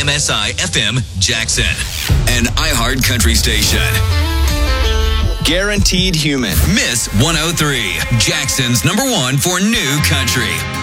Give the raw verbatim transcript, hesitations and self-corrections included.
M S I F M Jackson, an iHeart country station. Guaranteed Human. Miss one oh three, Jackson's number one for new country.